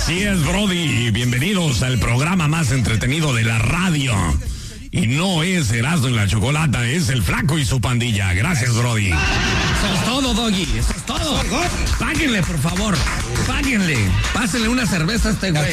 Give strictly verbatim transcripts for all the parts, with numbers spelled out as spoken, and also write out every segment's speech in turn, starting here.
Así es, Brody, y bienvenidos al programa más entretenido de la radio. Y no es Erasmo y la Chocolata, es el Flaco y su pandilla. Gracias, Brody. Eso es todo, Doggy, eso es todo. Páguenle, por favor, páguenle. Pásenle una cerveza a este güey.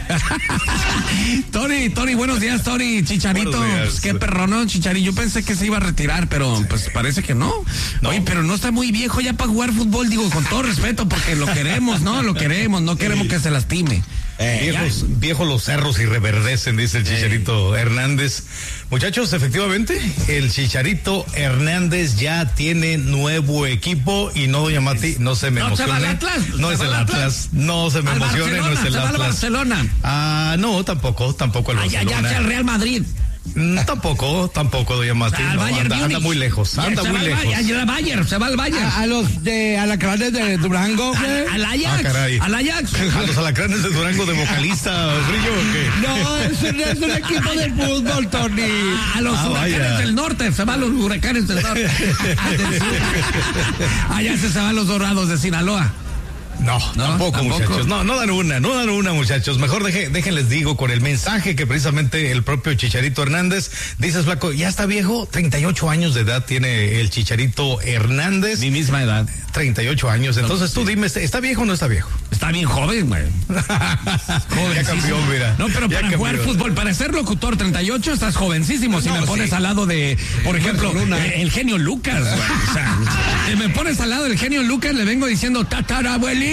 Tony, Tony, buenos días, Tony. Chicharito, pues, qué perro, ¿no? Chicharito, yo pensé que se iba a retirar, pero pues parece que no. no. Oye, pero no está muy viejo ya para jugar fútbol, digo, con todo respeto, porque lo queremos, ¿no? Lo queremos, no queremos que se lastime. Eh, viejos, viejos los cerros y reverdecen, dice el Chicharito eh. Hernández. Muchachos, efectivamente, el Chicharito Hernández ya tiene nuevo equipo y no, doña Mati, no se me no emocione. Se va al Atlas, no es el Atlas. Atlas, no se me al emocione, Barcelona, no es el se Atlas. Va al Barcelona. Ah, no, tampoco, tampoco el Ay, Barcelona. Ya, ya, al Real Madrid. Mm, tampoco, tampoco, doña Mati. No, anda, anda muy lejos, anda muy lejos. Se va al Bayern, se va al Bayern. A, a los de alacranes de Durango, güey. Al Ajax. Ah, caray. Al Ajax. A los alacranes de Durango de vocalista, Brillo, ¿o qué? No, es un, es un equipo de fútbol, Tony. A, a los ah, huracanes vaya. del norte, se van los huracanes del norte. Allá se van los dorados de Sinaloa. No, no, tampoco, tampoco, muchachos. No, no dan una, no dan una, muchachos. Mejor deje, déjenles digo con el mensaje que precisamente el propio Chicharito Hernández dices, Flaco, ya está viejo, treinta y ocho años de edad tiene el Chicharito Hernández. Mi misma edad. treinta y ocho años. Entonces no, tú sí. dime, ¿está viejo o no está viejo? Está bien joven, güey. Ya cambió, mira. No, pero para cambió. jugar fútbol, para ser locutor treinta y ocho estás jovencísimo. Si no, me pones sí. al lado de, por ejemplo, el, el genio Lucas, güey. O sea, si me pones al lado del genio Lucas, le vengo diciendo tatarabuelito.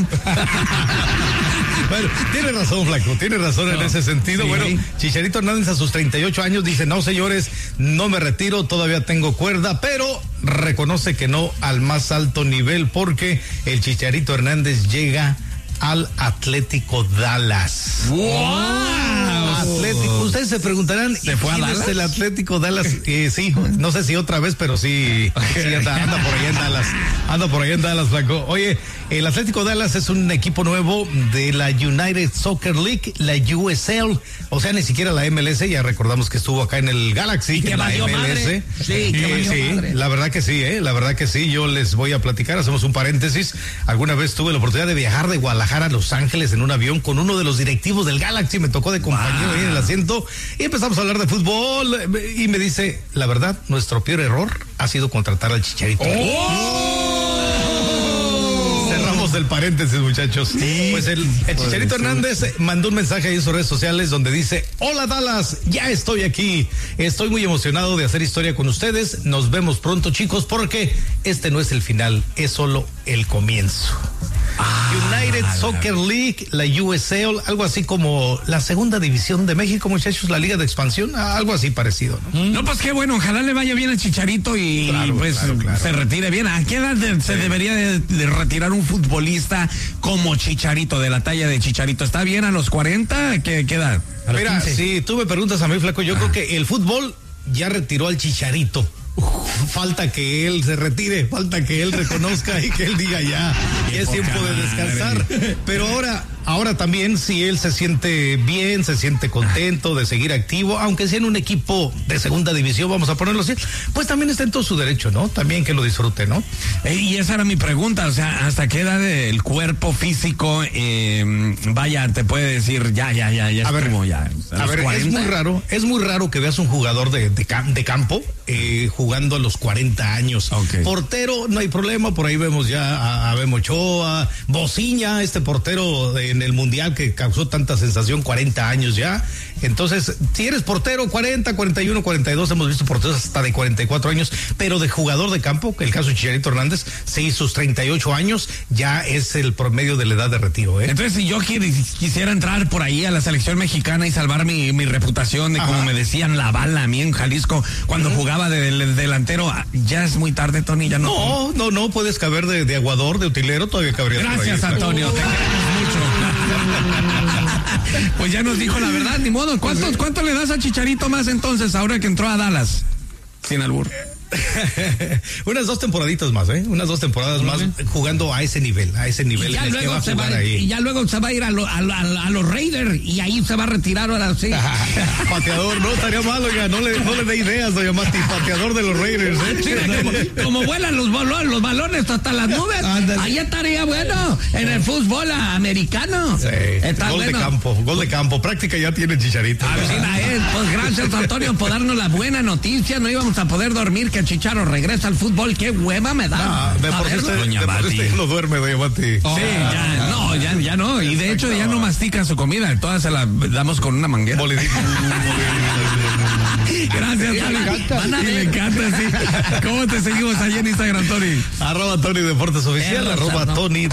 Bueno, tiene razón, Flaco, tiene razón no, en ese sentido. Sí. Bueno, Chicharito Hernández a sus treinta y ocho años dice, no, señores, no me retiro, todavía tengo cuerda, pero reconoce que no al más alto nivel porque el Chicharito Hernández llega al Atlético Dallas. ¡Wow! Atlético, ustedes se preguntarán, ¿se fue a Dallas? ¿Es el Atlético Dallas? Eh, sí, no sé si otra vez, pero sí, sí anda, anda por allá en Dallas. Anda por allá en Dallas, Flaco. Oye, el Atlético Dallas es un equipo nuevo de la United Soccer League, la U S L, o sea, ni siquiera la M L S, ya recordamos que estuvo acá en el Galaxy, ¿Y que en la M L S. Madre? Sí, que sí, sí madre. La verdad que sí, eh, la verdad que sí, yo les voy a platicar, hacemos un paréntesis. Alguna vez tuve la oportunidad de viajar de Guadalajara a Los Ángeles en un avión con uno de los directivos del Galaxy, me tocó de compañero wow. ahí en el asiento y empezamos a hablar de fútbol y me dice, la verdad, nuestro peor error ha sido contratar al Chicharito. ¡Oh! Cerramos el paréntesis, muchachos. Sí, pues el, el Chicharito Hernández mandó un mensaje ahí en sus redes sociales donde dice, hola Dallas, ya estoy aquí, estoy muy emocionado de hacer historia con ustedes, nos vemos pronto, chicos, porque este no es el final, es solo el comienzo. Ah, United Soccer League, la U S L, algo así como la segunda división de México, muchachos, la liga de expansión, algo así parecido, ¿no? No, pues qué bueno, ojalá le vaya bien al Chicharito y claro, pues claro, claro. se retire bien. ¿A qué edad de, se sí. debería de, de retirar un futbolista como Chicharito, de la talla de Chicharito? ¿Está bien a los cuarenta? ¿Qué, qué edad? Mira, si tú me preguntas a mí, Flaco, yo ah. creo que el fútbol ya retiró al Chicharito. Falta que él se retire, falta que él reconozca y que él diga ya, ya es tiempo de descansar. Pero ahora, ahora también si él se siente bien, se siente contento de seguir activo, aunque sea en un equipo de segunda división, vamos a ponerlo así, pues también está en todo su derecho, ¿no? También que lo disfrute, ¿no? Eh, y esa era mi pregunta, o sea, ¿hasta qué edad el cuerpo físico, eh, vaya, te puede decir ya, ya, ya, ya? A ver, como ya, a, a ver, es muy raro, es muy raro que veas un jugador de, de, de campo, eh, jugando a los cuarenta años. Okay. Portero, no hay problema, por ahí vemos ya a, a Memo Ochoa, Bociña, este portero en el Mundial que causó tanta sensación, cuarenta años ya. Entonces, si eres portero, cuarenta, cuarenta y uno, cuarenta y dos, hemos visto porteros hasta de cuarenta y cuatro años, pero de jugador de campo, que el caso de Chicharito Hernández, sí, sus treinta y ocho años, ya es el promedio de la edad de retiro, ¿eh? Entonces, si yo quisiera entrar por ahí a la selección mexicana y salvar mi, mi reputación de, ajá, como me decían, la bala a mí en Jalisco, cuando uh-huh. jugaba de, de, de delantero, ya es muy tarde, Tony, ya no. No, no, no, puedes caber de, de aguador, de utilero, todavía cabría. Gracias, por ahí, Antonio, te queremos mucho. Pues ya nos dijo la verdad, ni modo. ¿Cuánto, cuánto le das a Chicharito más entonces ahora que entró a Dallas? Sin albur. Unas dos temporaditas más, ¿eh? Unas dos temporadas más jugando a ese nivel, a ese nivel. Y ya, en el que luego, va a se jugar va, ahí. y ya luego se va a ir a, lo, a, a, a los Raiders y ahí se va a retirar ahora sí. Pateador, no estaría mal, oiga, no le, no le dé ideas, doña Mati, pateador de los Raiders, ¿eh? Sí, como, como vuelan los balones, los balones hasta las nubes, Ándale. ahí estaría bueno en el fútbol americano. Sí, Está gol bueno. de campo, gol de campo, práctica ya tiene Chicharito. A ver, sí, la es. Pues gracias, Antonio, por darnos la buena noticia. No íbamos a poder dormir que Chicharo regresa al fútbol. Qué hueva me da. Ah, de por sí verlo. usted, Doña de por sí Mati. usted no duerme, doña Mati. Sí, ya, no, ya, ya no. Y de hecho ya no mastica su comida. Todas se la damos con una manguera. Molidito. Gracias, le Tony. encanta. Van a- le encanta, sí. ¿Cómo te seguimos allí en Instagram, Tony? Arroba Tony Deportes Oficial, Perro, arroba no. Tony